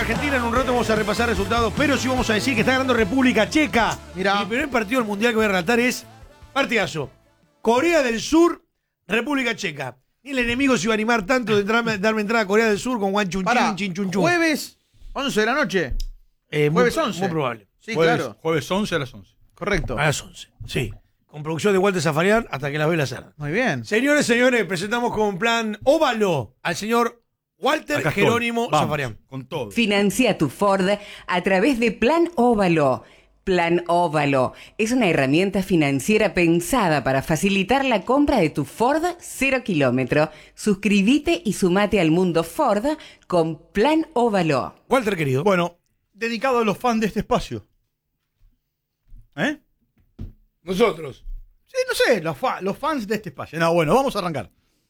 Argentina. En un rato vamos a repasar resultados, pero sí vamos a decir que está ganando República Checa. Mirá. El primer partido del Mundial que voy a relatar es partidazo. Corea del Sur, República Checa. Ni el enemigo se iba a animar tanto de darme entrada a Corea del Sur con Juan Chun Pará, Chin, Chin Chun Chun. jueves 11 de la noche. Jueves 11. Muy probable. Sí, Jueves, claro. jueves 11 a las 11. Correcto. A las 11. Sí. Con producción de Walter Zafarian hasta que las velas salgan. Muy bien. Señores, presentamos con plan óvalo al señor Walter Acá estoy. Jerónimo Vamos, Zafarian. con todo. Financia tu Ford a través de Plan Óvalo. Plan Óvalo es una herramienta financiera pensada para facilitar la compra de tu Ford 0 kilómetro. Suscríbete y sumate al mundo Ford con Plan Óvalo. Walter, querido. Bueno, dedicado a los fans de este espacio. ¿Eh? Nosotros. Sí, no sé, los fans de este espacio. No, bueno, vamos a arrancar.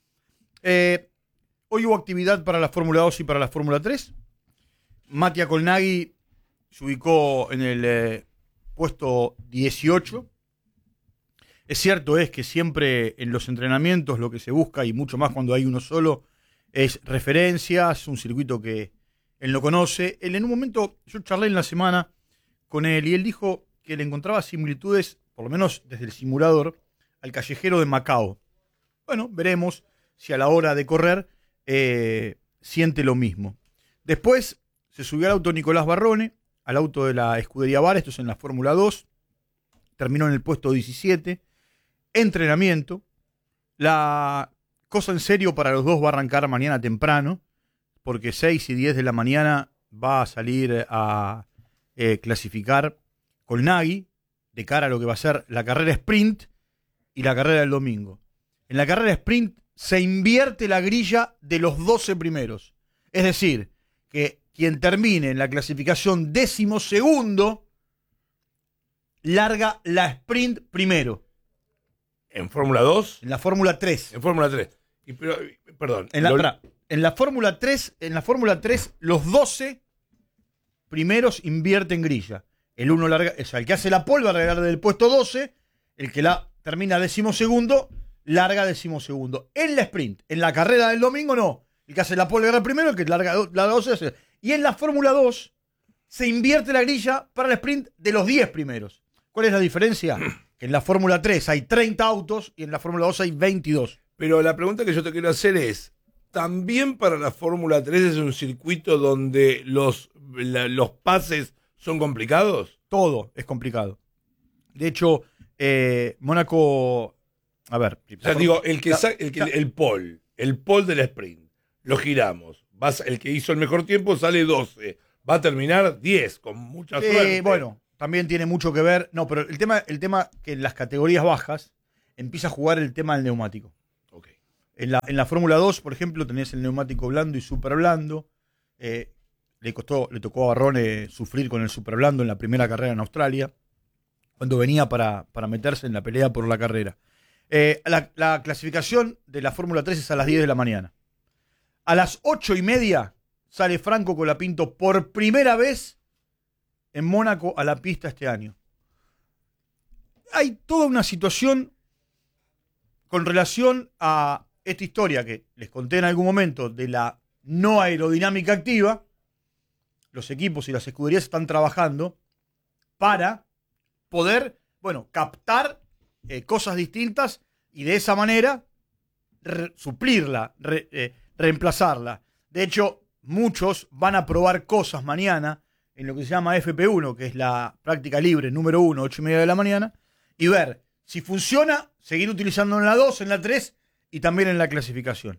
Hoy hubo actividad para la Fórmula 2 y para la Fórmula 3. Mattia Colnaghi se ubicó en el puesto 18. Es cierto es que siempre en los entrenamientos lo que se busca, y mucho más cuando hay uno solo, es referencias, un circuito que él no conoce. Él en un momento, yo charlé en la semana con él y él dijo que le encontraba similitudes, por lo menos desde el simulador, al callejero de Macao. Bueno, veremos si a la hora de correr siente lo mismo. Después se subió al auto Nicolás Barrone, al auto de la escudería VAR, esto es en la Fórmula 2, terminó en el puesto 17, entrenamiento. La cosa en serio para los dos va a arrancar mañana temprano, porque 6 y 10 de la mañana va a salir a clasificar Colnaghi de cara a lo que va a ser la carrera sprint y la carrera del domingo. En la carrera sprint se invierte la grilla de los 12 primeros. Es decir, que quien termine en la clasificación 12º larga la sprint primero. ¿En Fórmula 2? En la Fórmula 3. En Fórmula 3. Perdón. En la Fórmula 3, los 12 primeros invierten grilla. El uno larga, o sea, el que hace la pole va a largar del puesto 12, el que la termina 12º larga 12º. En la sprint, en la carrera del domingo no. El que hace la pole larga primero, el que larga la 12 hace. Y en la Fórmula 2 se invierte la grilla para el sprint de los 10 primeros. ¿Cuál es la diferencia? Que en la Fórmula 3 hay 30 autos y en la Fórmula 2 hay 22. Pero la pregunta que yo te quiero hacer es, ¿también para la Fórmula 3 es un circuito donde los pases son complicados? Todo es complicado. De hecho, Mónaco... A ver. O sea, digo, el pole del sprint, lo giramos. El que hizo el mejor tiempo sale 12. Va a terminar 10, con mucha suerte. Bueno, también tiene mucho que ver. No, pero el tema que en las categorías bajas empieza a jugar el tema del neumático. Okay. En la Fórmula 2, por ejemplo, tenés el neumático blando y super blando. Le tocó a Barrone sufrir con el super blando en la primera carrera en Australia, cuando venía para meterse en la pelea por la carrera. La clasificación de la Fórmula 3 es a las 10 de la mañana. A las 8:30 sale Franco Colapinto por primera vez en Mónaco a la pista este año. Hay toda una situación con relación a esta historia que les conté en algún momento de la no aerodinámica activa. Los equipos y las escuderías están trabajando para poder, captar cosas distintas y de esa manera suplirla, reemplazarla. De hecho, muchos van a probar cosas mañana en lo que se llama FP1, que es la práctica libre número 1, 8:30 de la mañana, y ver si funciona, seguir utilizando en la 2, en la 3 y también en la clasificación.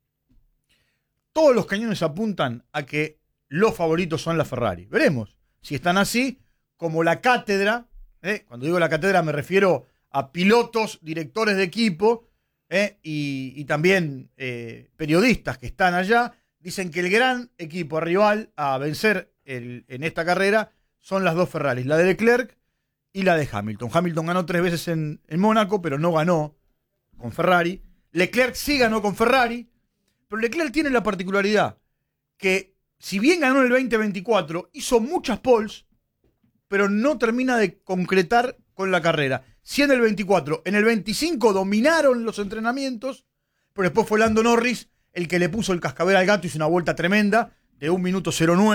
Todos los cañones apuntan a que los favoritos son la Ferrari. Veremos si están así, como la cátedra. Cuando digo la cátedra me refiero a pilotos, directores de equipo y también periodistas que están allá. Dicen que el gran equipo rival a vencer en esta carrera son las dos Ferraris, la de Leclerc y la de Hamilton. Hamilton ganó 3 veces en Mónaco, pero no ganó con Ferrari. Leclerc sí ganó con Ferrari, pero Leclerc tiene la particularidad que, si bien ganó en el 2024, hizo muchas poles, pero no termina de concretar con la carrera. Sí en el 24, en el 25 dominaron los entrenamientos, pero después fue Lando Norris el que le puso el cascabel al gato, hizo una vuelta tremenda de 1 minuto 09,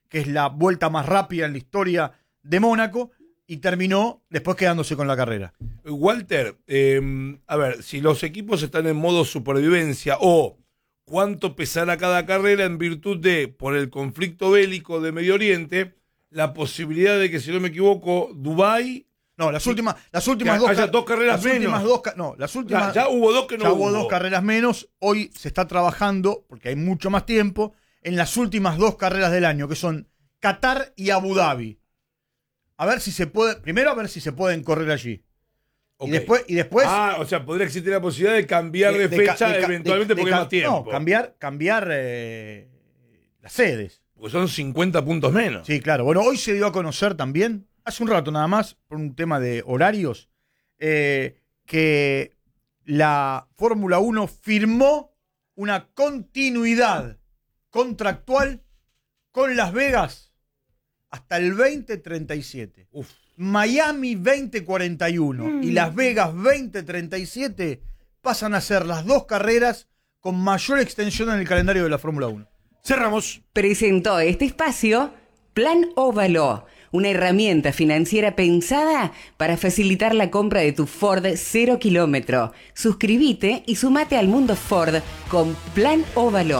que es la vuelta más rápida en la historia de Mónaco, y terminó después quedándose con la carrera. Walter, a ver, si los equipos están en modo supervivencia o cuánto pesará cada carrera en virtud de, por el conflicto bélico de Medio Oriente, la posibilidad de que, si no me equivoco, Dubái... No, las últimas haya dos carreras menos. Ya hubo dos que no ya hubo. hubo 2 carreras menos. Hoy se está trabajando, porque hay mucho más tiempo, en las últimas 2 carreras del año, que son Qatar y Abu Dhabi. A ver si se puede, primero a ver si se pueden correr allí. Okay. Y después o sea, podría existir la posibilidad de cambiar de fecha eventualmente porque hay más tiempo. No, cambiar las sedes. Porque son 50 puntos menos. Sí, claro. Bueno, hoy se dio a conocer también, hace un rato nada más, por un tema de horarios, que la Fórmula 1 firmó una continuidad contractual con Las Vegas hasta el 2037. Uf. Miami 2041 y Las Vegas 2037 pasan a ser las 2 carreras con mayor extensión en el calendario de la Fórmula 1. Cerramos. Presentó este espacio Plan Óvalo, una herramienta financiera pensada para facilitar la compra de tu Ford 0 kilómetro. Suscríbete y sumate al mundo Ford con Plan Óvalo.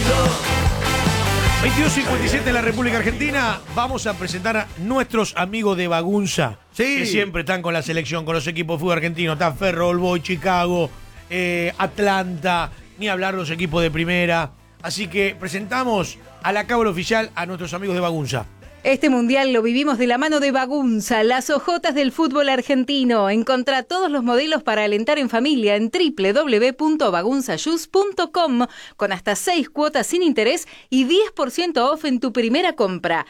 22:57 en la República Argentina. Vamos a presentar a nuestros amigos de Bagunza, que siempre están con la selección, con los equipos de fútbol argentino. Está Ferro, All Boys, Chicago, Atlanta, ni hablar los equipos de primera. Así que presentamos a la cábala oficial a nuestros amigos de Bagunza. Este mundial lo vivimos de la mano de Bagunza, las hojotas del fútbol argentino. Encontrá todos los modelos para alentar en familia en www.bagunzashoes.com con hasta 6 cuotas sin interés y 10% off en tu primera compra.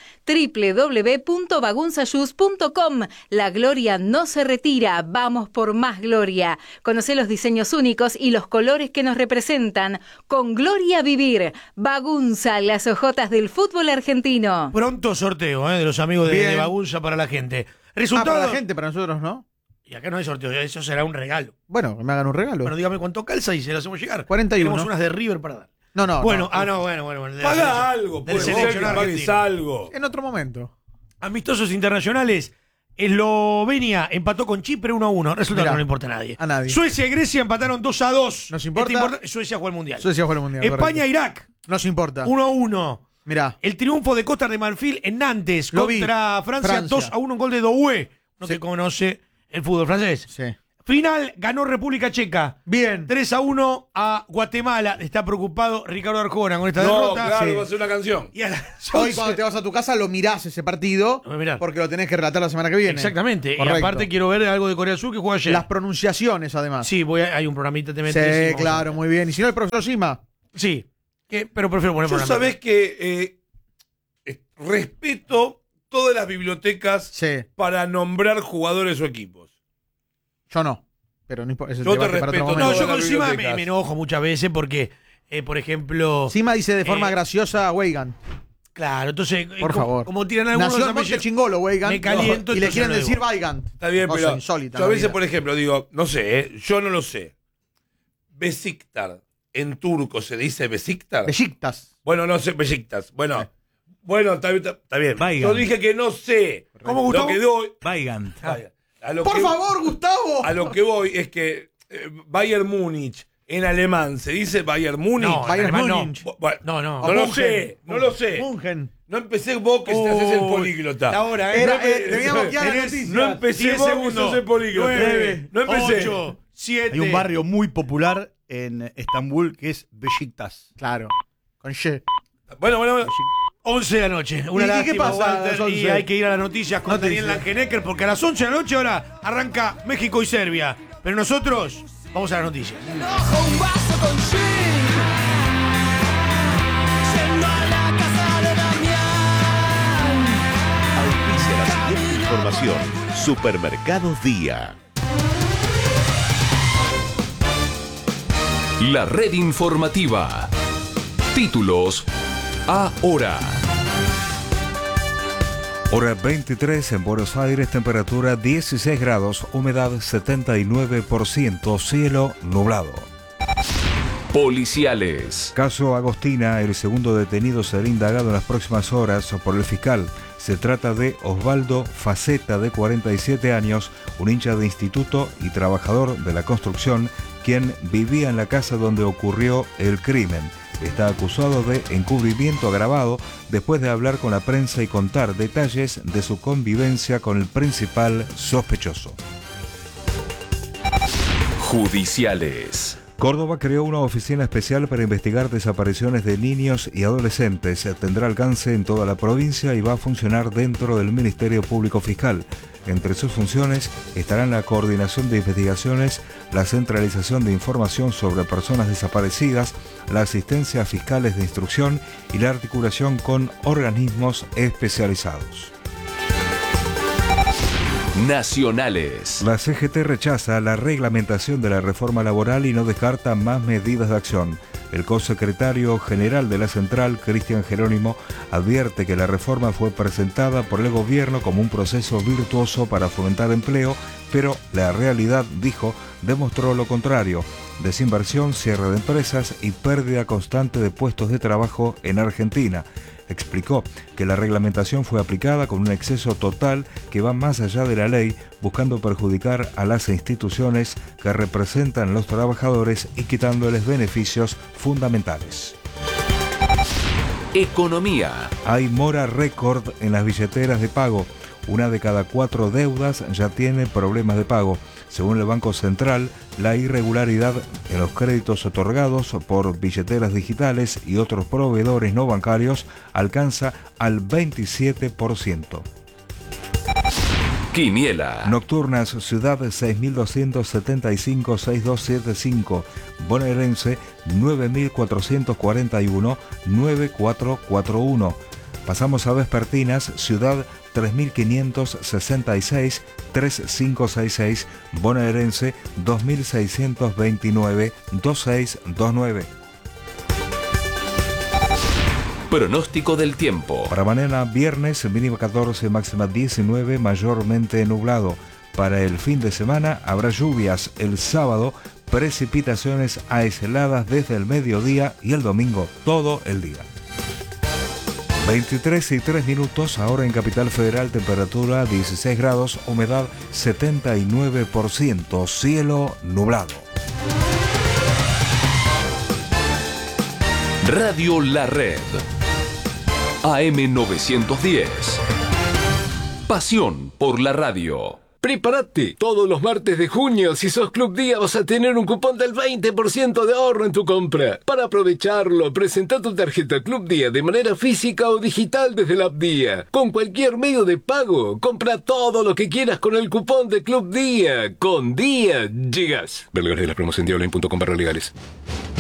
www.bagunzashoes.com. La gloria no se retira, vamos por más gloria. Conocé los diseños únicos y los colores que nos representan. Con gloria vivir. Bagunza, las hojotas del fútbol argentino. Pronto sorteo de los amigos de Bagunza para la gente. Resultado. Para la gente, para nosotros, ¿no? Y acá no hay sorteo, eso será un regalo. Bueno, que me hagan un regalo. Bueno, dígame cuánto calza y se lo hacemos llegar. 41. Tenemos unas de River para dar. No. Bueno, no. Bueno. Paga algo, del pues, seleccionado pagues argentino. algo. En otro momento. Amistosos internacionales. Eslovenia empató con Chipre 1-1. Resulta Mirá, que no le importa a nadie. a nadie. Suecia y Grecia empataron 2-2. ¿Nos importa? Suecia juega el Mundial. Suecia juega el Mundial. España-Irak. Nos importa. 1-1. Mirá. El triunfo de Costa de Marfil en Nantes Lo vi. contra Francia 2-1, un gol de Doué. No se conoce el fútbol francés. Sí. Final, ganó República Checa. Bien. 3-1 a Guatemala. Está preocupado Ricardo Arjona con esta derrota. Claro, Sí. va a ser una canción. Y a las Hoy 11. cuando te vas a tu casa lo mirás ese partido Lo voy a mirar. porque lo tenés que relatar la semana que viene. Exactamente. Correcto. Y aparte quiero ver algo de Corea del Sur que juega ayer. Las pronunciaciones, además. Sí, hay un programita te Sí, metes. claro, muy bien. Y si no, el profesor Sima. Sí. Pero prefiero poner Yo programa. sabés que respeto todas las bibliotecas Sí. para nombrar jugadores o equipos. Yo no. Pero no importa. Es el Yo te debate para otro respeto, No, momento. yo las con Sima bibliotecas. me enojo muchas veces porque, por ejemplo. Sima dice de forma Eh, graciosa a Weigand. Claro, entonces. Por favor. Como tiran algunos. Nació en apellidos- Monte Chingolo, Weigand. Me caliento, y le entonces quieren no decir digo. Weigand. Está bien, Cosa pero insólita yo en a la veces, vida. por ejemplo, digo, no sé, yo no lo sé. Besiktar, en turco se dice Besiktar. Besiktas. Bueno, no sé, Besiktas. Bueno, está bien. Weigand. Yo dije que no sé. ¿Cómo, Gustavo? Lo que doy, Weigand. Por favor, Gustavo. A lo que voy es que Bayern Múnich en alemán se dice Bayern Múnich. No, en Bayern alemán no. Múnich. Bueno, No. no lo sé, no lo sé. Mungen. No empecé vos que te haces el políglota. Ahora, Teníamos que dar tenés- noticias. No empecé 10 vos que segundos. sos el políglota. 9, No empecé. 8, 7. Hay un barrio muy popular en Estambul que es Beşiktaş. Claro. Con Ye. Bueno. 11 de la noche. Una ¿Y qué lástima, pasa a Walter, las 11? y hay que ir a las noticias con Noticias. Daniel Langenecker porque a las 11 de la noche ahora arranca México y Serbia. Pero nosotros vamos a las noticias. Un vaso con gin, yendo a la casa de Damián. Auspicia la siguiente información. Supermercados Día. La red informativa. Títulos ahora. Hora 23 en Buenos Aires, temperatura 16 grados, humedad 79%, cielo nublado. Policiales. Caso Agostina, el segundo detenido será indagado en las próximas horas por el fiscal. Se trata de Osvaldo Faceta, de 47 años, un hincha de instituto y trabajador de la construcción, quien vivía en la casa donde ocurrió el crimen. Está acusado de encubrimiento agravado después de hablar con la prensa y contar detalles de su convivencia con el principal sospechoso. Judiciales. Córdoba creó una oficina especial para investigar desapariciones de niños y adolescentes. Tendrá alcance en toda la provincia y va a funcionar dentro del Ministerio Público Fiscal. Entre sus funciones estarán la coordinación de investigaciones, la centralización de información sobre personas desaparecidas, la asistencia a fiscales de instrucción y la articulación con organismos especializados. Nacionales. La CGT rechaza la reglamentación de la reforma laboral y no descarta más medidas de acción. El cosecretario general de la central, Cristian Jerónimo, advierte que la reforma fue presentada por el gobierno como un proceso virtuoso para fomentar empleo, pero la realidad, dijo, demostró lo contrario: desinversión, cierre de empresas y pérdida constante de puestos de trabajo en Argentina. Explicó que la reglamentación fue aplicada con un exceso total que va más allá de la ley, buscando perjudicar a las instituciones que representan a los trabajadores y quitándoles beneficios fundamentales. Economía. Hay mora récord en las billeteras de pago. 1 de cada 4 deudas ya tiene problemas de pago. Según el Banco Central, la irregularidad en los créditos otorgados por billeteras digitales y otros proveedores no bancarios alcanza al 27%. Quiniela. Nocturnas, Ciudad 6275-6275, Bonaerense 9441-9441. Pasamos a vespertinas, Ciudad 3566-3566, Bonaerense 2629-2629. Pronóstico del tiempo. Para mañana viernes, mínima 14, máxima 19, mayormente nublado. Para el fin de semana habrá lluvias. El sábado, precipitaciones aisladas desde el mediodía y el domingo todo el día. 23:03, ahora en Capital Federal, temperatura 16 grados, humedad 79%, cielo nublado. Radio La Red. AM 910. Pasión por la radio. Prepárate, todos los martes de junio, si sos Club Día vas a tener un cupón del 20% de ahorro en tu compra. Para aprovecharlo, presenta tu tarjeta Club Día de manera física o digital desde la app Día. Con cualquier medio de pago, compra todo lo que quieras con el cupón de Club Día. Con Día llegas. Ver legales de la promoción de online.com/legales.